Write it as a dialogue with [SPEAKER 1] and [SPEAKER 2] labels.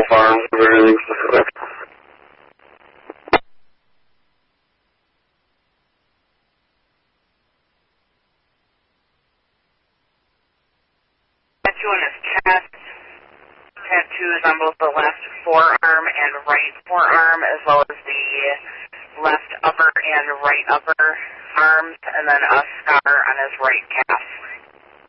[SPEAKER 1] both arms and everything specific.
[SPEAKER 2] Tattoo on his chest, tattoos on both the left forearm and right forearm, as well as the left upper and right upper arms, and then a scar on his right calf.